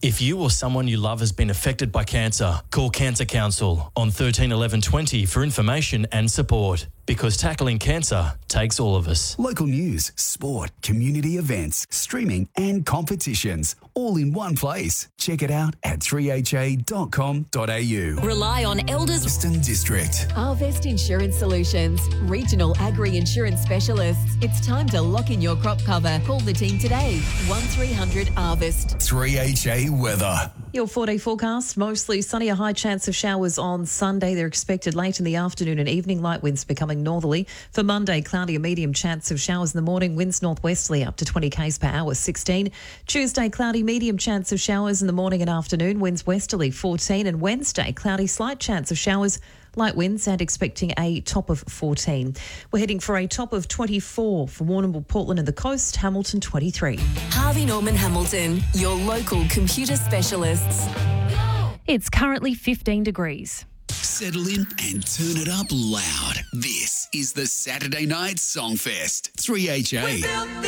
If you or someone you love has been affected by cancer, call Cancer Council on 13 11 20 for information and support. Because tackling cancer takes all of us. Local news, sport, community events, streaming and competitions, all in one place. Check it out at 3ha.com.au. Rely on Elders Western District. Harvest Insurance Solutions, regional agri-insurance specialists. It's time to lock in your crop cover. Call the team today, 1300 Harvest. 3HA weather. Your 4-day forecast, mostly sunny, a high chance of showers on Sunday. They're expected late in the afternoon and evening, light winds becoming northerly. For Monday, cloudy, a medium chance of showers in the morning, winds northwesterly up to 20 k's per hour, 16. Tuesday, cloudy, medium chance of showers in the morning and afternoon, winds westerly, 14. And Wednesday, cloudy, slight chance of showers, light winds, and expecting a top of 14. We're heading for a top of 24 for Warrnambool, Portland and the coast, Hamilton 23. Harvey Norman Hamilton, your local computer specialists. It's currently 15 degrees. Settle in and turn it up loud. This is the Saturday Night Songfest. 3HA.